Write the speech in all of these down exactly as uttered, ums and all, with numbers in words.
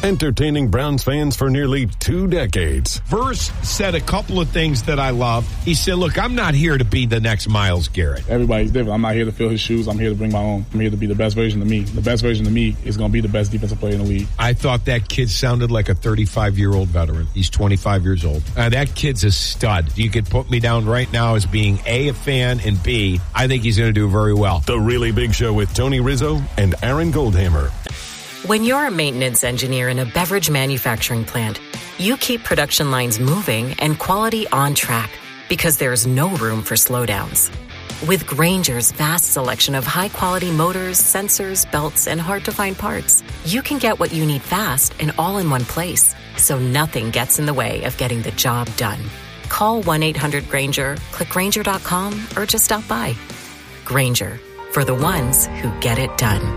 entertaining Browns fans for nearly two decades. Verse said a couple of things that I love. He said, look, I'm not here to be the next Myles Garrett. Everybody's different. I'm not here to fill his shoes. I'm here to bring my own. I'm here to be the best version of me. The best version of me is going to be the best defensive player in the league. I thought that kid sounded like a thirty-five-year-old veteran. He's twenty-five years old. Uh, that kid's a stud. You could put me down right now as being A, a fan, and B, I think he's going to do very well. The Really Big Show with Tony Rizzo and Aaron Goldhammer. When you're a maintenance engineer in a beverage manufacturing plant, you keep production lines moving and quality on track because there's no room for slowdowns. With Grainger's vast selection of high-quality motors, sensors, belts, and hard-to-find parts, you can get what you need fast and all in one place, so nothing gets in the way of getting the job done. Call one eight hundred Grainger, click Grainger dot com, or just stop by. Grainger, for the ones who get it done.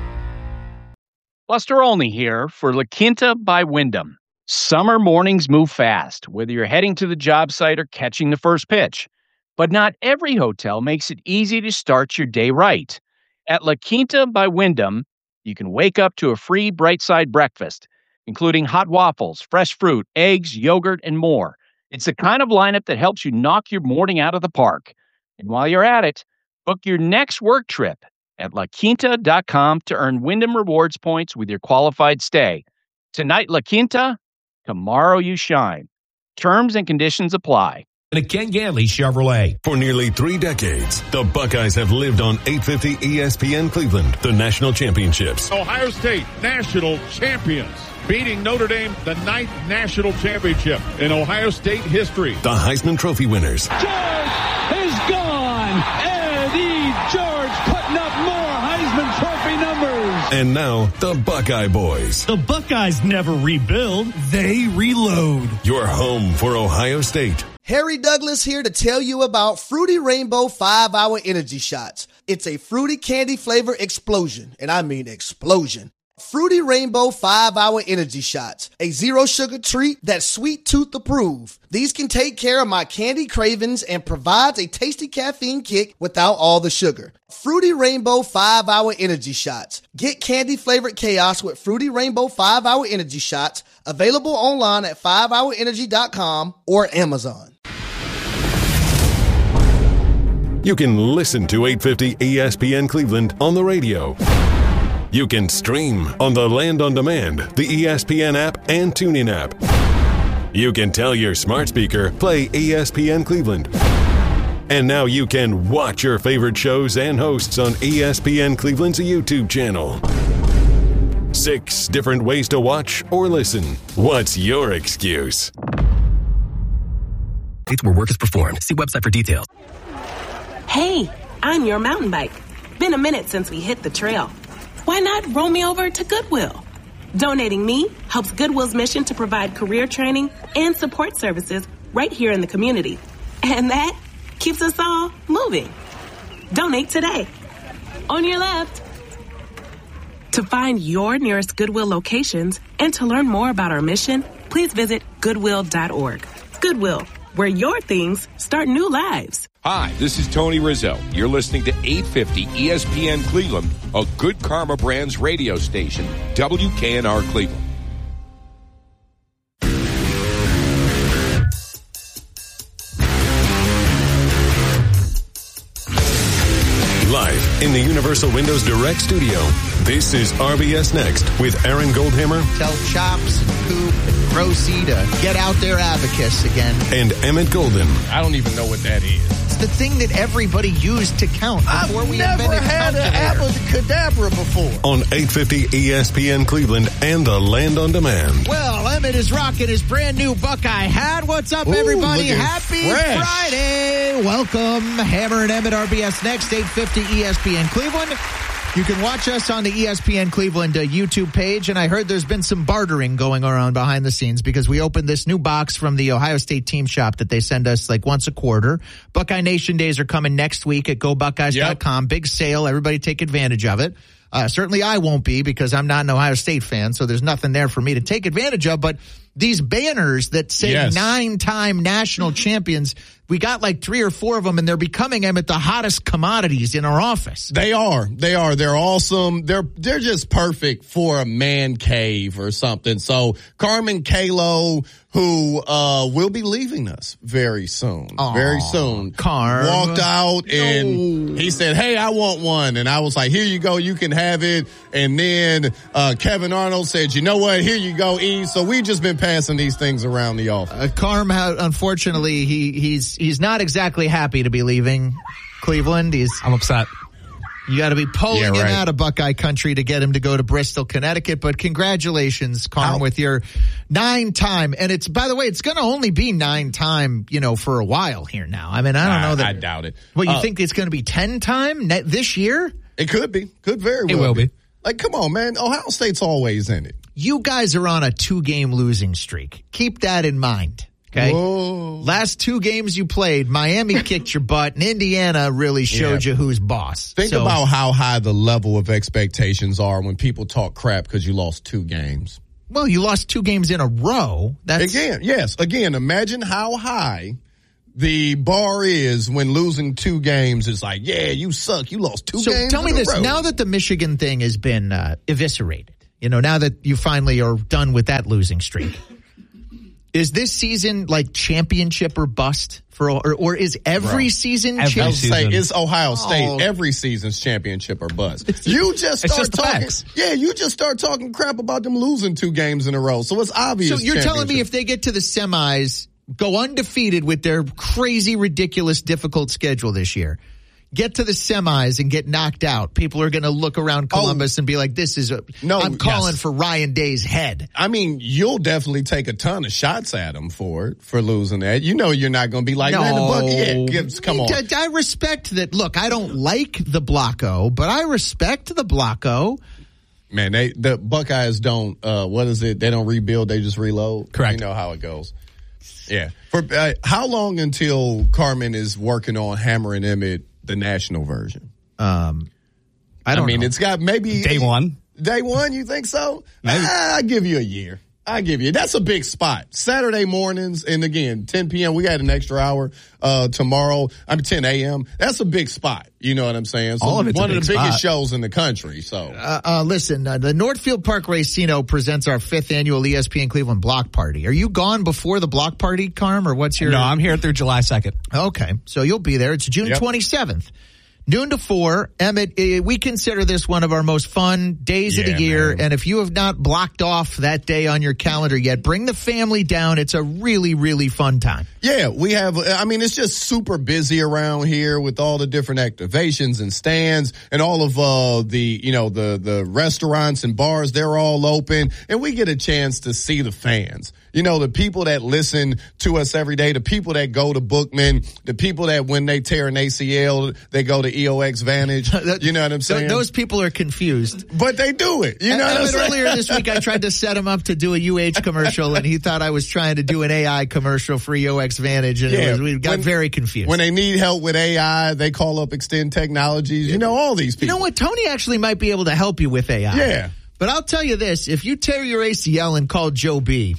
Buster Olney here for La Quinta by Wyndham. Summer mornings move fast, whether you're heading to the job site or catching the first pitch. But not every hotel makes it easy to start your day right. At La Quinta by Wyndham, you can wake up to a free Bright Side breakfast, including hot waffles, fresh fruit, eggs, yogurt, and more. It's the kind of lineup that helps you knock your morning out of the park. And while you're at it, book your next work trip at la quinta dot com to earn Wyndham Rewards points with your qualified stay. Tonight, La Quinta, tomorrow you shine. Terms and conditions apply. And Ken Ganley Chevrolet. For nearly three decades, the Buckeyes have lived on eight fifty E S P N Cleveland, the national championships. Ohio State, national champions, beating Notre Dame, the ninth national championship in Ohio State history. The Heisman Trophy winners. George is gone. Eddie George putting up more Heisman Trophy numbers. And now, the Buckeye Boys. The Buckeyes never rebuild, they reload. Your home for Ohio State. Harry Douglas here to tell you about Fruity Rainbow five hour Energy Shots. It's a fruity candy flavor explosion, and I mean explosion. Fruity Rainbow five hour Energy Shots, a zero sugar treat that's sweet tooth approved. These can take care of my candy cravings and provides a tasty caffeine kick without all the sugar. Fruity Rainbow five hour Energy Shots. Get candy flavored chaos with Fruity Rainbow five hour Energy Shots, available online at five hour energy dot com or Amazon. You can listen to eight fifty E S P N Cleveland on the radio. You can stream on the Land on Demand, the E S P N app, and TuneIn app. You can tell your smart speaker, play E S P N Cleveland. And now you can watch your favorite shows and hosts on E S P N Cleveland's YouTube channel. Six different ways to watch or listen. What's your excuse? It's where work is performed. See website for details. Hey, I'm your mountain bike. Been a minute since we hit the trail. Why not roll me over to Goodwill? Donating me helps Goodwill's mission to provide career training and support services right here in the community. And that keeps us all moving. Donate today. On your left. To find your nearest Goodwill locations and to learn more about our mission, please visit goodwill dot org. Goodwill, where your things start new lives. Hi, this is Tony Rizzo. You're listening to eight fifty E S P N Cleveland, a Good Karma Brands radio station, W K N R Cleveland. Live in the Universal Windows Direct studio, this is R B S Next with Aaron Goldhammer. Tell Chops and Coop and Procy to get out their abacus again. And Emmett Golden. I don't even know what that is. It's the thing that everybody used to count before I've we never invented had an abracadabra before. On eight fifty E S P N Cleveland and the Land on Demand. Well, Emmett is rocking his brand new Buckeye hat. What's up, Ooh, everybody? Happy fresh. Friday. Welcome. Hammer and Emmett, R B S Next, eight fifty E S P N Cleveland. You can watch us on the E S P N Cleveland uh, YouTube page, and I heard there's been some bartering going around behind the scenes because we opened this new box from the Ohio State team shop that they send us like once a quarter. Buckeye Nation Days are coming next week at go buckeyes dot com. Yep. Big sale. Everybody take advantage of it. Uh, certainly I won't be because I'm not an Ohio State fan, so there's nothing there for me to take advantage of, but these banners that say yes. nine-time national champions. We got like three or four of them, and they're becoming, Emmett, the hottest commodities in our office. They are. They are. They're awesome. They're they're just perfect for a man cave or something. So Carmen Kalo, who uh, will be leaving us very soon, Aww, very soon, Carm. walked out and No. he said, "Hey, I want one," and I was like, "Here you go. You can have it." And then uh, Kevin Arnold said, "You know what? Here you go, E." So we've just been passing these things around the office. Uh, Carm, unfortunately, he he's he's not exactly happy to be leaving Cleveland. He's I'm upset. You got to be pulling Yeah, him right. out of Buckeye country to get him to go to Bristol, Connecticut. But congratulations, Carm, How- with your nine-time. And it's, by the way, it's going to only be nine-time, you know, for a while here now. I mean, I don't I, know that. I doubt it. Well, you Uh, think it's going to be ten-time ne- this year? It could be. Could very It well will be. Like, come on, man. Ohio State's always in it. You guys are on a two-game losing streak. Keep that in mind. Okay. Whoa. Last two games you played, Miami kicked your butt, and Indiana really showed Yeah. you who's boss. Think So- about how high the level of expectations are when people talk crap because you lost two games. Well, you lost two games in a row. That's Again, yes. Again, imagine how high the bar is when losing two games. It's like, yeah, you suck. You lost two so games. tell me in a this: row. now that the Michigan thing has been uh, eviscerated, you know, now that you finally are done with that losing streak, is this season like championship or bust for, or, or is every Bro. season? Every I champ- would say it's Ohio State. Oh. Every season's championship or bust. You just It's start just the talking. facts. Yeah, you just start talking crap about them losing two games in a row. So it's obvious. So you're telling me championship. if they get to the semis, go undefeated with their crazy, ridiculous, difficult schedule this year, get to the semis and get knocked out, people are going to look around Columbus and be like, this is a, No, I'm calling yes. for Ryan Day's head. I mean, you'll definitely take a ton of shots at them for it, for losing that. You know you're not going to be like, man, the Buck, yeah, gives, come on. I, I respect that. Look, I don't like the Blocko, but I respect the Blocko. Man, they the Buckeyes don't, uh, what is it? They don't rebuild, they just reload. Correct. You know how it goes. Yeah. For uh, how long until Carmen is working on Hammer and Emmett, the national version? Um, I don't I mean, know. it's got maybe Day one. Day one, you think so? Maybe. Ah, I give you a year. I give you. That's a big spot. Saturday mornings, and again, ten p.m. We got an extra hour uh, tomorrow. I mean, ten a.m. That's a big spot. You know what I'm saying? So All of it's a one of big the biggest spot. shows in the country. So Uh, uh, listen, uh, the Northfield Park Racino presents our fifth annual E S P N Cleveland Block Party. Are you gone before the block party, Carm, or what's your... No, I'm here through July second. Okay, so you'll be there. It's June Yep. twenty-seventh. Noon to four. Emmett, eh, we consider this one of our most fun days of Yeah, the year. man. And if you have not blocked off that day on your calendar yet, bring the family down. It's a really, really fun time. yeah, we have, I mean, it's just super busy around here with all the different activations and stands and all of uh, the, you know, the, the restaurants and bars, they're all open. And we get a chance to see the fans. You know, the people that listen to us every day, the people that go to Bookman, the people that when they tear an A C L, they go to E O X Vantage. You know what I'm saying? Th- Those people are confused. But they do it. You know what I'm Emmett, saying? earlier this week, I tried to set him up to do a U H commercial, and he thought I was trying to do an A I commercial for E O X Vantage, and it Yeah, was, we got when- very confused. When they need help with A I, they call up Extend Technologies. You know, all these people. You know what? Tony actually might be able to help you with A I. Yeah. But I'll tell you this, if you tear your A C L and call Joe B,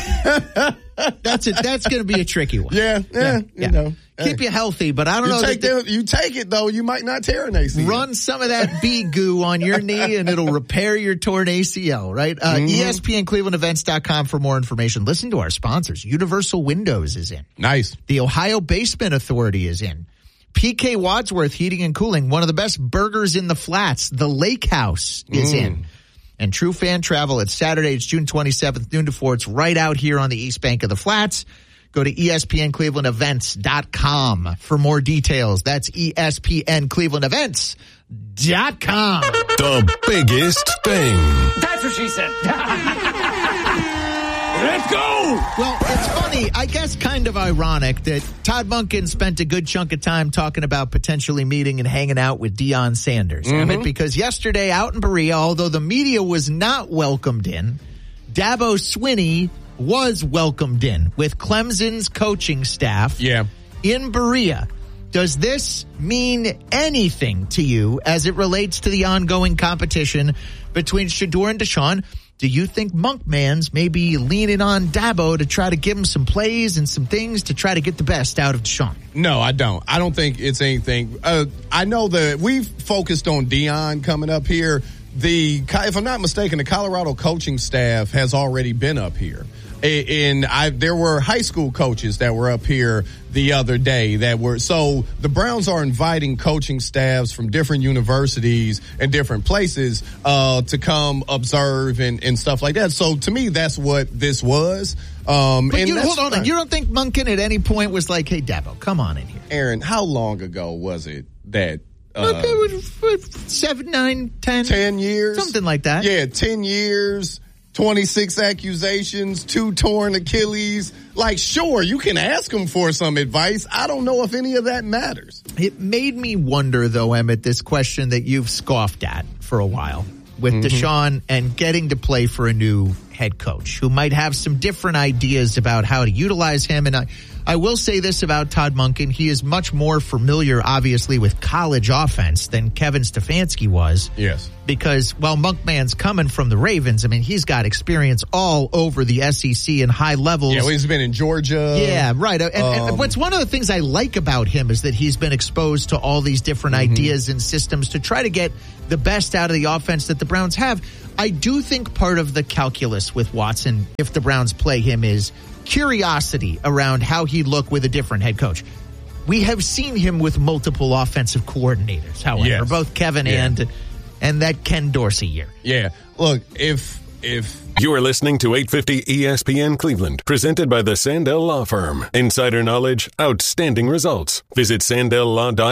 that's it. That's going to be a tricky one. Yeah, yeah, you know. Keep Hey. you healthy, but I don't You know. take, that them, you take it, though, you might not tear an A C L. Run some of that B goo on your knee and it'll repair your torn A C L, right? Uh, Mhm. E S P N Cleveland Events dot com for more information. Listen to our sponsors. Universal Windows is in. Nice. The Ohio Basement Authority is in. P K Wadsworth Heating and Cooling, one of the best burgers in the flats. The Lake House is Mm. in. And True Fan Travel, it's Saturday, it's June twenty-seventh, noon to four. It's right out here on the East Bank of the Flats. Go to E S P N Cleveland Events dot com for more details. That's E S P N Cleveland Events dot com. The biggest thing. That's what she said. Let's go! Well, it's funny, I guess kind of ironic that Todd Monken spent a good chunk of time talking about potentially meeting and hanging out with Deion Sanders. Mm-hmm. Emmett, because yesterday out in Berea, although the media was not welcomed in, Dabo Swinney was welcomed in with Clemson's coaching staff Yeah. in Berea. Does this mean anything to you as it relates to the ongoing competition between Shedeur and Deshaun? Do you think Monkman's maybe leaning on Dabo to try to give him some plays and some things to try to get the best out of Deshaun? No, I don't. I don't think it's anything. Uh, I know that we've focused on Deion coming up here. The, if I'm not mistaken, the Colorado coaching staff has already been up here. And I, there were high school coaches that were up here the other day that were, so the Browns are inviting coaching staffs from different universities and different places, uh, to come observe and, and stuff like that. So to me, that's what this was. Um, but and you, hold on, fine. You don't think Monken at any point was like, hey, Dabo, come on in here? Aaron, how long ago was it that, uh, seven, nine, ten, ten years, something like that? Yeah, ten years. twenty-six accusations, two torn Achilles. Like, sure, you can ask him for some advice. I don't know if any of that matters. It made me wonder, though, Emmett, this question that you've scoffed at for a while with mm-hmm. Deshaun and getting to play for a new head coach who might have some different ideas about how to utilize him. And I, I will say this about Todd Monken. He is much more familiar, obviously, with college offense than Kevin Stefanski was. Yes. Because while Monkman's coming from the Ravens, I mean, he's got experience all over the S E C and high levels. Yeah, well, he's been in Georgia. Yeah, right. And, um, and what's one of the things I like about him is that he's been exposed to all these different mm-hmm. ideas and systems to try to get the best out of the offense that the Browns have. I do think part of the calculus with Watson, if the Browns play him, is curiosity around how he'd look with a different head coach. We have seen him with multiple offensive coordinators, however, yes. both Kevin yeah. and and that Ken Dorsey year. Yeah. Look, if if you are listening to eight fifty E S P N Cleveland, presented by the Sandell Law Firm. Insider knowledge, outstanding results. Visit sandell law dot com.